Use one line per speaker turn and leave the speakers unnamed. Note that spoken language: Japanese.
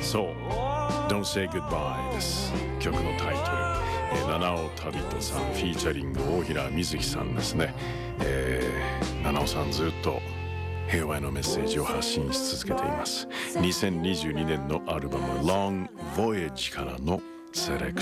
そう Don't Say Goodbye です。曲のタイトル、七尾旅人さんフィーチャリング大平瑞希さんですね。七尾さんずっと平和へのメッセージを発信し続けています。2022年のアルバム Long Voyage からのセレク